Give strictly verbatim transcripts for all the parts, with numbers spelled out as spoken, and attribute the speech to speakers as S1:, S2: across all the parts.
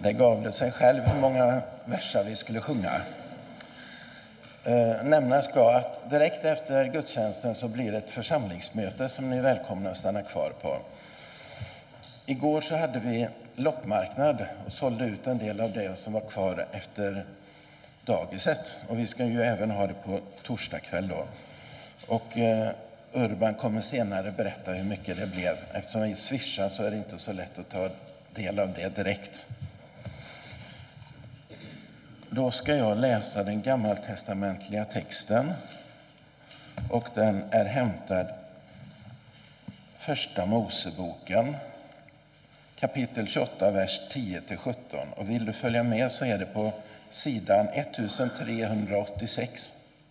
S1: Det gav det sig själv hur många verser vi skulle sjunga. Eh, nämnas ska att direkt efter gudstjänsten så blir det ett församlingsmöte som ni är välkomna att stanna kvar på. Igår så hade vi loppmarknad och sålde ut en del av det som var kvar efter dagiset. Och vi ska ju även ha det på torsdag kväll då. Och eh, Urban kommer senare berätta hur mycket det blev. Eftersom vi swishar så är det inte så lätt att ta del av det direkt. Då ska jag läsa den gammaltestamentliga texten. Och den är hämtad första Moseboken. Kapitel tjugoåtta, vers tio till sjutton. Och vill du följa med så är det på sidan ettusentrehundraåttiosex.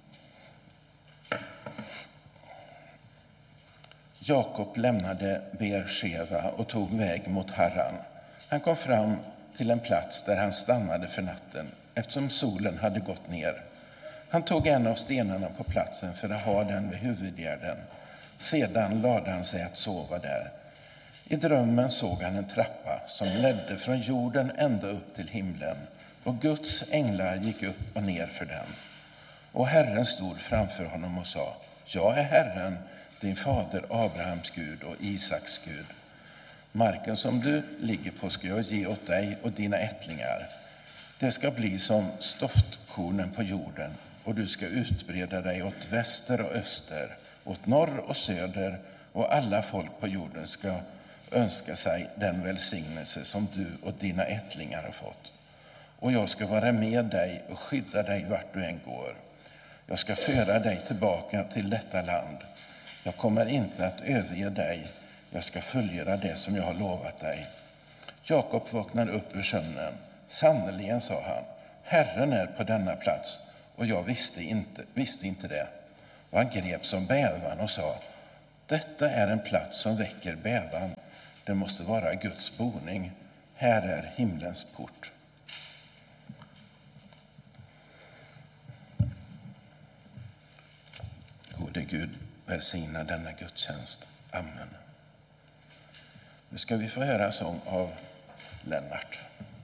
S1: Jakob lämnade Beersheva och tog väg mot Haran. Han kom fram till en plats där han stannade för natten, eftersom solen hade gått ner. Han tog en av stenarna på platsen för att ha den vid huvudgärden. Sedan lade han sig att sova där. I drömmen såg han en trappa som ledde från jorden ända upp till himlen, och Guds änglar gick upp och ner för den. Och Herren stod framför honom och sa: Jag är Herren, din fader Abrahams Gud och Isaks Gud. Marken som du ligger på ska jag ge åt dig och dina ättlingar. Det ska bli som stoftkornen på jorden, och du ska utbreda dig åt väster och öster, åt norr och söder, och alla folk på jorden ska önska sig den välsignelse som du och dina ättlingar har fått. Och jag ska vara med dig och skydda dig vart du än går. Jag ska föra dig tillbaka till detta land. Jag kommer inte att överge dig. Jag ska fullgöra det som jag har lovat dig. Jakob vaknade upp ur sömnen. Sannerligen, sa han, Herren är på denna plats, och jag visste inte, visste inte det. Och han grep som bävan och sa: Detta är en plats som väcker bävan. Det måste vara Guds boning. Här är himlens port. Gode Gud, välsigna denna gudstjänst. Amen. Nu ska vi få höra sång av Lennart.